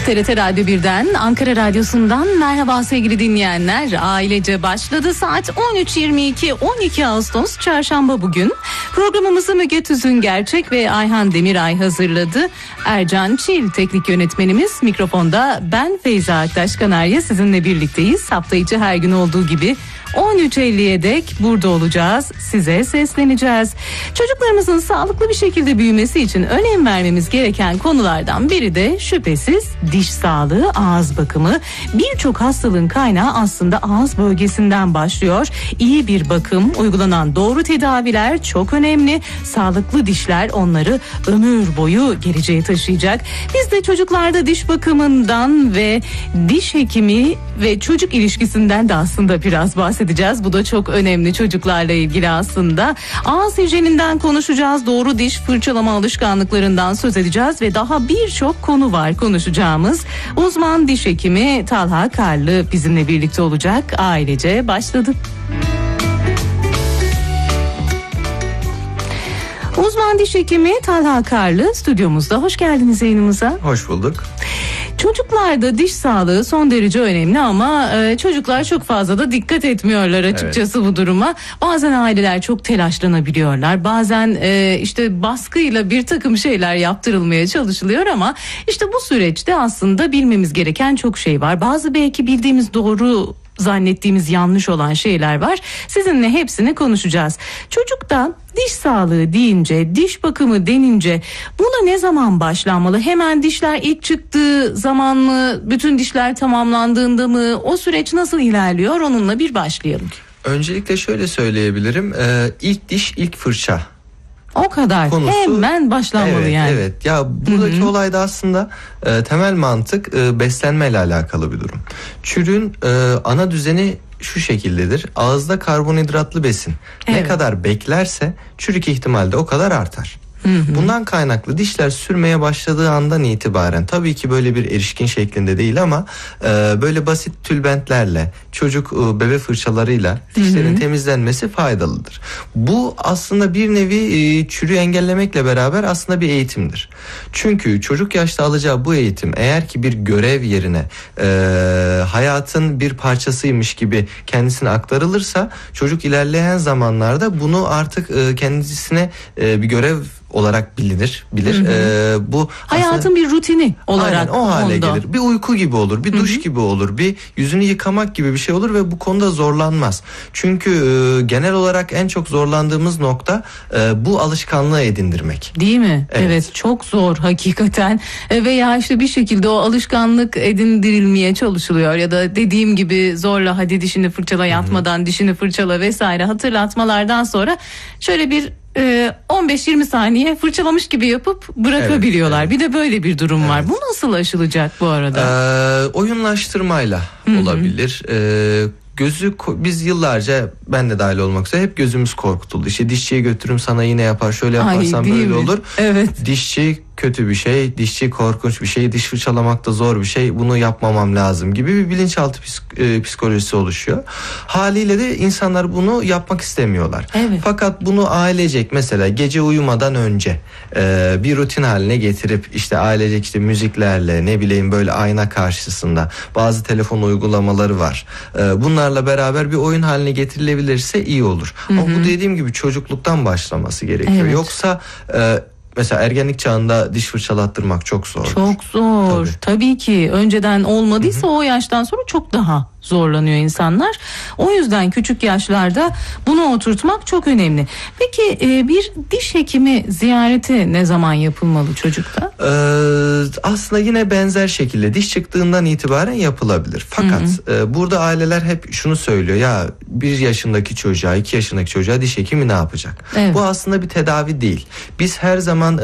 TRT Radyo 1'den, Ankara Radyosu'ndan merhaba sevgili dinleyenler. Ailece başladı. Saat 13.22, 12 Ağustos Çarşamba bugün. Programımızı Müge Tüzün Gerçek ve Ayhan Demiray hazırladı. Ercan Çil teknik yönetmenimiz, mikrofonda ben Feyza Aktaş Kanarya sizinle birlikteyiz. Hafta içi her gün olduğu gibi 13.50'ye dek burada olacağız. Size sesleneceğiz. Çocuklarımızın sağlıklı bir şekilde büyümesi için önem vermemiz gereken konulardan biri de şüphesiz diş sağlığı, ağız bakımı. Birçok hastalığın kaynağı aslında ağız bölgesinden başlıyor. İyi bir bakım, uygulanan doğru tedaviler çok önemli. Sağlıklı dişler onları ömür boyu geleceğe taşıyacak. Biz de çocuklarda diş bakımından ve diş hekimi ve çocuk ilişkisinden de aslında biraz bahsedeceğiz. Bu da çok önemli çocuklarla ilgili aslında. Ağız hijyeninden konuşacağız. Doğru diş fırçalama alışkanlıklarından söz edeceğiz ve daha birçok konu var konuşacağımız. Uzman diş hekimi Talha Karlı bizimle birlikte olacak. Ailece başladı. Uzman diş hekimi Talha Karlı stüdyomuzda. Hoş geldiniz yayınımıza. Hoş bulduk. Çocuklarda diş sağlığı son derece önemli ama çocuklar çok fazla da dikkat etmiyorlar açıkçası bu duruma. Bazen aileler çok telaşlanabiliyorlar. Bazen işte baskıyla bir takım şeyler yaptırılmaya çalışılıyor ama işte bu süreçte aslında bilmemiz gereken çok şey var. Bazı belki bildiğimiz doğru zannettiğimiz yanlış olan şeyler var. Sizinle hepsini konuşacağız. Çocukta diş sağlığı deyince, diş bakımı denince buna ne zaman başlanmalı? Hemen dişler ilk çıktığı zaman mı? Bütün dişler tamamlandığında mı? O süreç nasıl ilerliyor? Onunla bir başlayalım. Öncelikle şöyle söyleyebilirim. İlk diş, ilk fırça. O kadar. Konusu, hemen başlanmalı yani. Evet. Ya buradaki olayda aslında temel mantık beslenmeyle alakalı bir durum. Çürüğün ana düzeni şu şekildedir. Ağızda karbonhidratlı besin ne kadar beklerse çürük ihtimali de o kadar artar. Bundan kaynaklı dişler sürmeye başladığı andan itibaren, tabii ki böyle bir erişkin şeklinde değil ama böyle basit tülbentlerle, çocuk bebe fırçalarıyla dişlerin temizlenmesi faydalıdır. Bu aslında bir nevi çürüğü engellemekle beraber aslında bir eğitimdir. Çünkü çocuk yaşta alacağı bu eğitim eğer ki bir görev yerine hayatın bir parçasıymış gibi kendisine aktarılırsa, çocuk ilerleyen zamanlarda bunu artık kendisine bir görev olarak bilir. Bu hayatın aslında bir rutini olarak aynen o hale gelir. Bir uyku gibi olur, bir duş gibi olur, bir yüzünü yıkamak gibi bir şey olur ve bu konuda zorlanmaz. Çünkü genel olarak en çok zorlandığımız nokta bu alışkanlığı edindirmek. Değil mi? Evet, çok zor hakikaten. Veya işte bir şekilde o alışkanlık edindirilmeye çalışılıyor ya da dediğim gibi zorla hadi dişini fırçala, yatmadan dişini fırçala vesaire hatırlatmalardan sonra şöyle bir 15-20 saniye fırçalamış gibi yapıp bırakabiliyorlar. Bir de böyle bir durum var. Bu nasıl aşılacak bu arada? Oyunlaştırmayla olabilir. Biz yıllarca, ben de dahil olmak üzere, hep gözümüz korkutuldu. İşte dişçiye götürürüm sana yine yapar, şöyle yaparsan böyle olur. Evet. Dişçi kötü bir şey, dişçi korkunç bir şey, diş fırçalamak da zor bir şey, bunu yapmamam lazım gibi bir bilinçaltı psikolojisi oluşuyor. Haliyle de insanlar bunu yapmak istemiyorlar. Fakat bunu ailecek, mesela gece uyumadan önce bir rutin haline getirip işte ailecek işte müziklerle, ne bileyim böyle ayna karşısında bazı telefon uygulamaları var. Bunlarla beraber bir oyun haline getirilebilirse iyi olur. Ama bu dediğim gibi çocukluktan başlaması gerekiyor. Yoksa mesela ergenlik çağında diş fırçalattırmak çok zor. Çok zor. Tabii ki önceden olmadıysa o yaştan sonra çok daha zorlanıyor insanlar. O yüzden küçük yaşlarda bunu oturtmak çok önemli. Peki bir diş hekimi ziyareti ne zaman yapılmalı çocukta? Aslında yine benzer şekilde diş çıktığından itibaren yapılabilir. Fakat burada aileler hep şunu söylüyor: ya 1 yaşındaki çocuğa, 2 yaşındaki çocuğa diş hekimi ne yapacak? Bu aslında bir tedavi değil. Biz her zaman